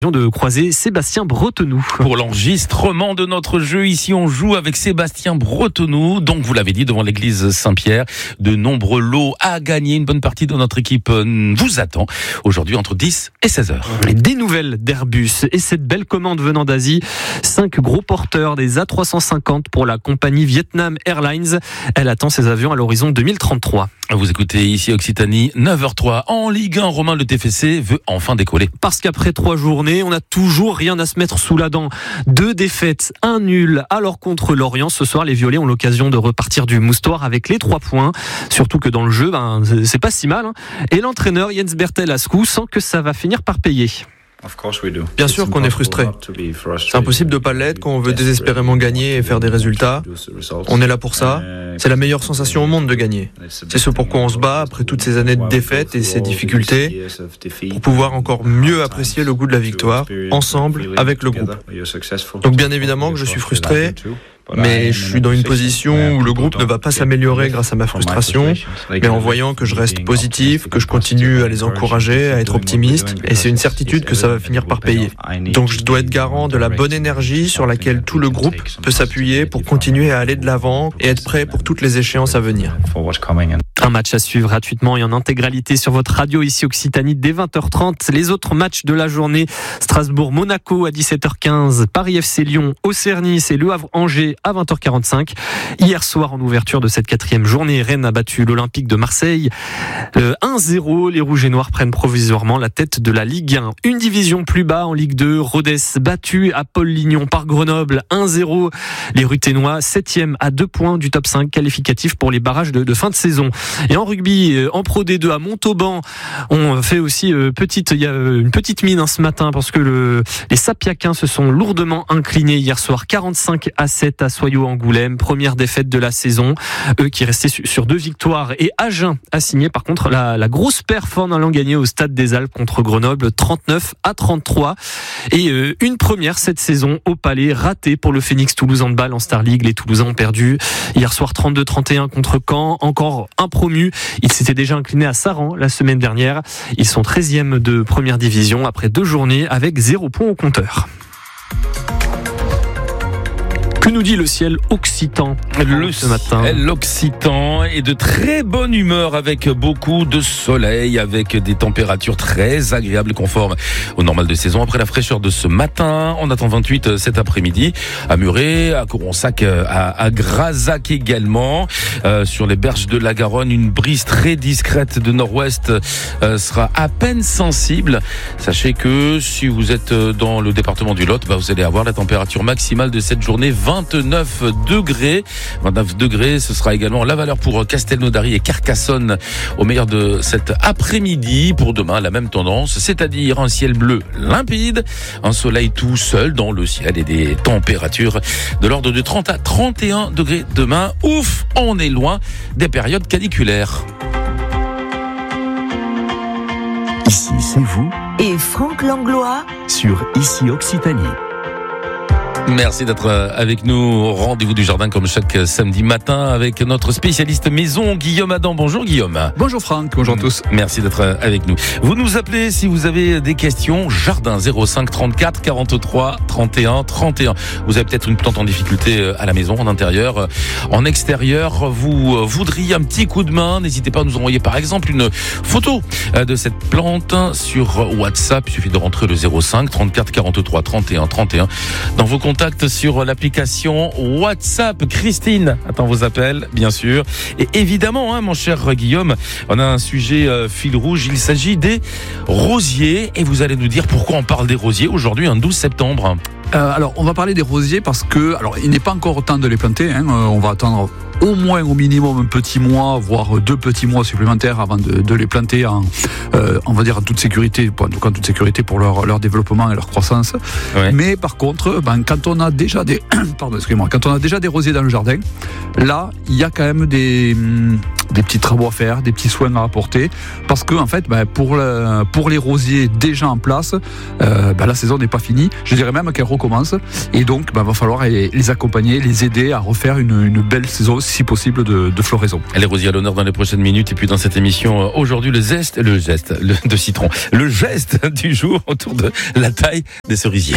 de croiser Sébastien Bretonneau. Pour l'enregistrement de notre jeu, ici on joue avec Sébastien Bretonneau, donc vous l'avez dit, devant l'église Saint-Pierre. De nombreux lots à gagner. Une bonne partie de notre équipe vous attend aujourd'hui entre 10 et 16 heures. Des nouvelles d'Airbus et cette belle commande venant d'Asie. 5 gros porteurs des A350 pour la compagnie Vietnam Airlines. Elle attend ses avions à l'horizon 2033. Vous écoutez ici Occitanie, 9h03 en Ligue 1. Romain, le TFC veut enfin décoller. Parce qu'après 3 journées, on n'a toujours rien à se mettre sous la dent. 2 défaites, 1 nul. Alors contre Lorient, ce soir, les Violets ont l'occasion de repartir du moustoir avec les 3 points. Surtout que dans le jeu, c'est pas si mal. Et l'entraîneur Jens Bertel Ascou sent que ça va finir par payer. Bien sûr qu'on est frustré. C'est impossible de pas l'être quand on veut désespérément gagner et faire des résultats. On est là pour ça. C'est la meilleure sensation au monde de gagner. C'est ce pourquoi on se bat après toutes ces années de défaites et ces difficultés, pour pouvoir encore mieux apprécier le goût de la victoire, ensemble, avec le groupe. Donc bien évidemment que je suis frustré, mais je suis dans une position où le groupe ne va pas s'améliorer grâce à ma frustration, mais en voyant que je reste positif, que je continue à les encourager, à être optimiste, et c'est une certitude que ça va finir par payer. Donc je dois être garant de la bonne énergie sur laquelle tout le groupe peut s'appuyer pour continuer à aller de l'avant et être prêt pour toutes les échéances à venir. Un match à suivre gratuitement et en intégralité sur votre radio ici Occitanie dès 20h30. Les autres matchs de la journée, Strasbourg-Monaco à 17h15, Paris FC Lyon, Auxerre-Nice et Le Havre-Angers à 20h45. Hier soir, en ouverture de cette 4e journée, Rennes a battu l'Olympique de Marseille. 1-0, les Rouges et Noirs prennent provisoirement la tête de la Ligue 1. Une division plus bas en Ligue 2, Rodez battu à Paul-Lignon par Grenoble 1-0. Les Ruténois 7e à 2 points du top 5 qualificatif pour les barrages de fin de saison. Et en rugby, en Pro D2 à Montauban, on fait aussi il y a une petite mine ce matin parce que les Sapiaquins se sont lourdement inclinés hier soir 45-7 à Soyaux-Angoulême. Première défaite de la saison. Eux qui restaient sur 2 victoires. Et Agen a signé par contre la grosse perf en allant gagner au Stade des Alpes contre Grenoble 39-33. Et une première cette saison au Palais ratée pour le Phoenix Toulouse Handball en Star League. Les Toulousains ont perdu hier soir 32-31 contre Caen. Encore un promu. Ils s'étaient déjà inclinés à Saran la semaine dernière. Ils sont 13e de première division après 2 journées avec 0 points au compteur. Que nous dit le ciel occitan ce matin? L'occitan est de très bonne humeur avec beaucoup de soleil, avec des températures très agréables et conformes au normal de saison. Après la fraîcheur de ce matin, on attend 28 cet après-midi à Muret, à Coronsac, à Grazac également. Sur les berges de la Garonne, une brise très discrète de nord-ouest sera à peine sensible. Sachez que si vous êtes dans le département du Lot, vous allez avoir la température maximale de cette journée 29 degrés. 29 degrés, ce sera également la valeur pour Castelnaudary et Carcassonne au meilleur de cet après-midi. Pour demain, la même tendance, c'est-à-dire un ciel bleu limpide, un soleil tout seul dans le ciel et des températures de l'ordre de 30 à 31 degrés demain. Ouf, on est loin des périodes caniculaires. Ici, c'est vous et Franck Langlois sur Ici Occitanie. Merci d'être avec nous. Rendez-vous du jardin comme chaque samedi matin avec notre spécialiste maison, Guillaume Adam. Bonjour Guillaume. Bonjour Franck, bonjour à tous. Merci d'être avec nous. Vous nous appelez si vous avez des questions. Jardin 05 34 43 31 31. Vous avez peut-être une plante en difficulté à la maison, en intérieur, en extérieur. Vous voudriez un petit coup de main. N'hésitez pas à nous envoyer par exemple une photo de cette plante sur WhatsApp. Il suffit de rentrer le 05 34 43 31 31 dans vos contacts sur l'application WhatsApp. Christine attend vos appels, bien sûr. Et évidemment, mon cher Guillaume, on a un sujet fil rouge. Il s'agit des rosiers. Et vous allez nous dire pourquoi on parle des rosiers aujourd'hui, un 12 septembre. Alors, on va parler des rosiers parce que, il n'est pas encore temps de les planter. On va attendre au moins, au minimum, un petit mois, voire 2 petits mois supplémentaires avant de les planter on va dire en toute sécurité, en tout cas en toute sécurité pour leur développement et leur croissance. Ouais. Mais par contre, quand on a déjà des rosiers dans le jardin, là, il y a quand même des petits travaux à faire, des petits soins à apporter, parce que en fait, pour les rosiers déjà en place, la saison n'est pas finie. Je dirais même qu'elle recommence, et donc va falloir les accompagner, les aider à refaire une belle saison si possible de floraison. Les rosiers à l'honneur dans les prochaines minutes. Et puis dans cette émission, aujourd'hui, le geste de citron. Le geste du jour autour de la taille des cerisiers.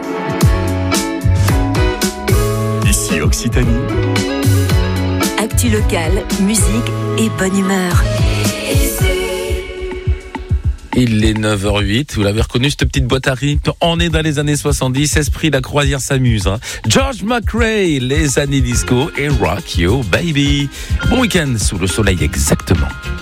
Ici Occitanie. Actu locale, musique et bonne humeur. Il est 9h08, vous l'avez reconnu cette petite boîte à rythme, on est dans les années 70, esprit la croisière s'amuse. Hein. George McRae, les années disco et Rock You Baby. Bon week-end sous le soleil exactement.